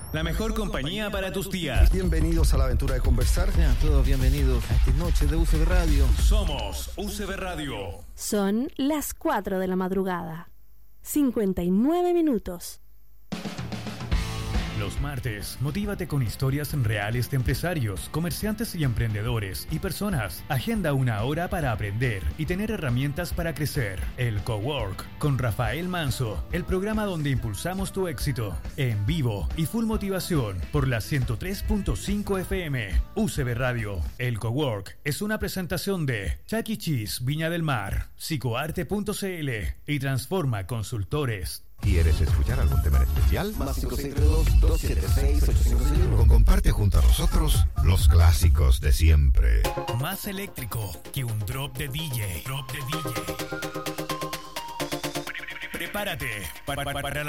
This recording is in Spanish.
la mejor compañía para tus días. Bienvenidos a la aventura de conversar. Sean todos bienvenidos a esta noche de UCB Radio. Somos UCB Radio. Son las 4 de la madrugada. 59 minutos. Los martes, motívate con historias reales de empresarios, comerciantes y emprendedores y personas. Agenda una hora para aprender y tener herramientas para crecer. El Cowork con Rafael Manso, el programa donde impulsamos tu éxito. En vivo y full motivación por la 103.5 FM. UCB Radio. El Cowork es una presentación de Chuck E. Cheese Viña del Mar, psicoarte.cl y Transforma Consultores. ¿Quieres escuchar algún tema en especial? Más 562-276-8561. Comparte junto a nosotros los clásicos de siempre. Más eléctrico que un drop de DJ. Prepárate para la